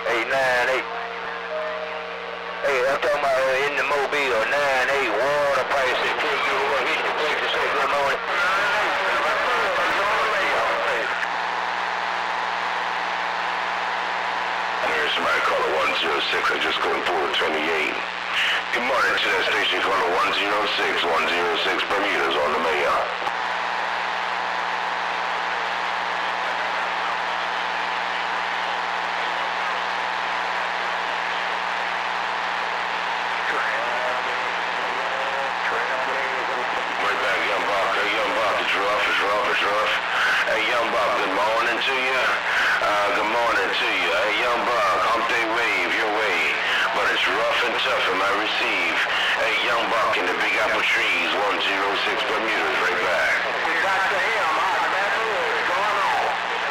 898. Hey, I'm talking about in the Mobile, 98, water prices, tell you what, hit the brakes and say good morning. There's somebody caller 106, I just couldn't pull the 28. Good morning to that station caller 106, 106 Bermuda's on the mail. It's rough. Hey, Young Buck, good morning to you. Good morning to you. Hey, Young Buck, hump day wave your way. But it's rough and tough in my receive. Hey, Young Buck in the Big Apple Trees, 106 Bermuda's, right back. Dr. M, hot pepper, what's going on?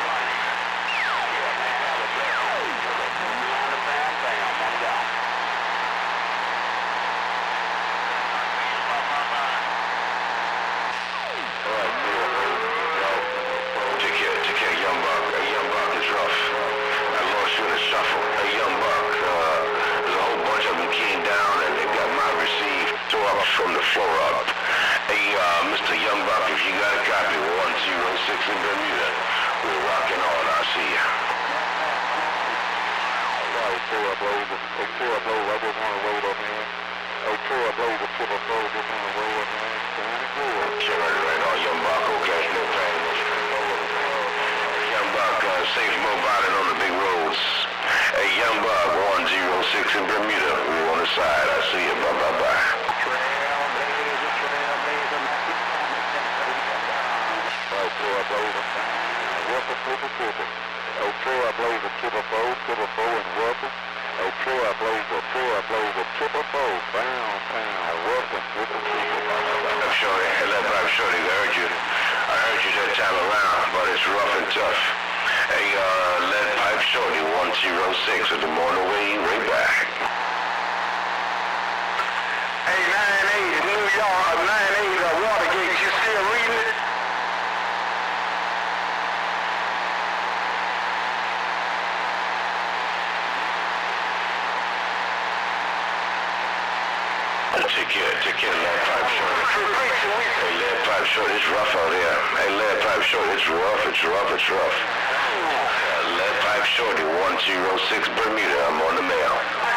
Shuffle. Hey, Young Buck, there's a whole bunch of them keying down and they got my receive tore up from the floor up. Hey, Mr. Young Buck, if you got a copy, 106 in Bermuda, we're rocking on. I'll see ya. Right on, Young Buck, okay, no pain. Young Buck, safe mobiling on the big roads. Hey, Young Buck, 106 in Bermuda. We're on the side. I see you. Bye. Shorty, I heard you that time around, but it's rough and tough. Hey, Lead Pipe Shorty, 106 at the morning way, right back. Hey, 98, New York, 98, Watergate, you still reading it? Take care, Lead Pipe Shorty. Hey, Lead Pipe Shorty, it's rough out here. Hey, Lead Pipe Shorty, it's rough. Lead Pipe Shorty, 106 Bermuda, I'm on the mail.